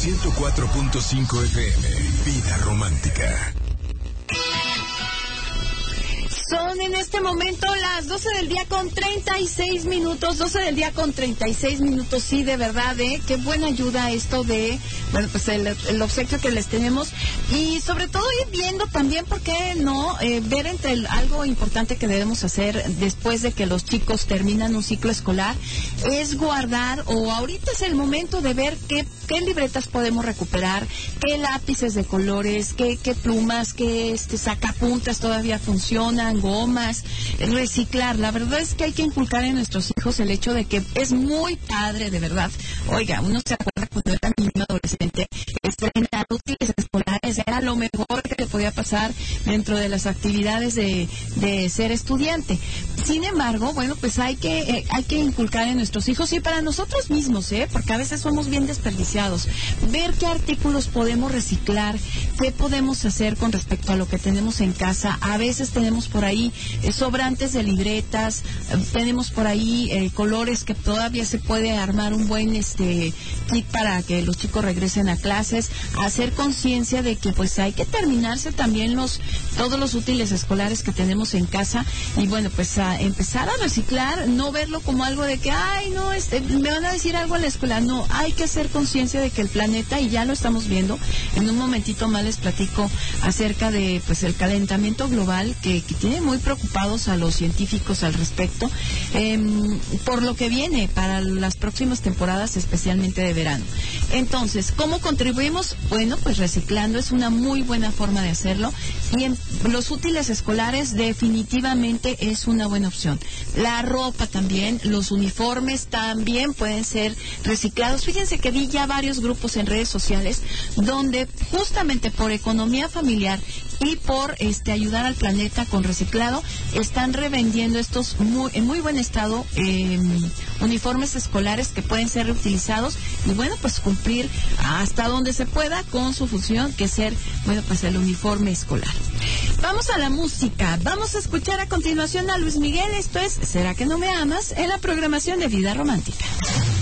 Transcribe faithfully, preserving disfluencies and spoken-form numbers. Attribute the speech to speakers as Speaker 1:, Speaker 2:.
Speaker 1: ciento cuatro punto cinco F M. Vida romántica.
Speaker 2: Son en este momento las doce del día con treinta y seis minutos, doce del día con treinta y seis minutos, sí, de verdad, ¿eh? Qué buena ayuda esto de, bueno, pues el, el obsequio que les tenemos y sobre todo ir viendo también, ¿por qué no? Eh, ver entre el, algo importante que debemos hacer después de que los chicos terminan un ciclo escolar, es guardar, o ahorita es el momento de ver qué, qué libretas podemos recuperar, qué lápices de colores, qué, qué plumas, qué este, sacapuntas todavía funcionan, gomas, reciclar. La verdad es que hay que inculcar en nuestros hijos el hecho de que es muy padre, de verdad. Oiga, uno se acuerda cuando era niño adolescente, estrenar útiles escolares era lo mejor que le podía pasar dentro de las actividades de, de ser estudiante. Sin embargo, bueno, pues hay que eh, hay que inculcar en nuestros hijos y para nosotros mismos, ¿eh? Porque a veces somos bien desperdiciados. Ver qué artículos podemos reciclar, qué podemos hacer con respecto a lo que tenemos en casa. A veces tenemos por ahí eh, sobrantes de libretas, eh, tenemos por ahí eh, colores que todavía se puede armar un buen este kit para que los chicos regresen a clases, hacer conciencia de que pues hay que terminarse también los todos los útiles escolares que tenemos en casa y bueno, pues a empezar a reciclar, no verlo como algo de que ay no, este, me van a decir algo a la escuela, no, hay que hacer conciencia de que el planeta, y ya lo estamos viendo, en un momentito más les platico acerca de pues el calentamiento global que, que tiene muy preocupados a los científicos al respecto, eh, por lo que viene para las próximas temporadas, especialmente de verano. Entonces, ¿cómo contribuimos? Bueno, pues reciclando es una muy buena forma de hacerlo y en los útiles escolares definitivamente es una buena opción. La ropa también, los uniformes también pueden ser reciclados. Fíjense que vi ya varios grupos en redes sociales donde justamente por economía familiar y por este ayudar al planeta con reciclado están revendiendo estos muy, en muy buen estado eh, uniformes escolares que pueden ser reutilizados y bueno, pues cumplir hasta donde se pueda con su función, que es ser, bueno, pues el uniforme escolar. Vamos a la música, vamos a escuchar a continuación a Luis Miguel, esto es ¿Será que no me amas? En la programación de Vida Romántica.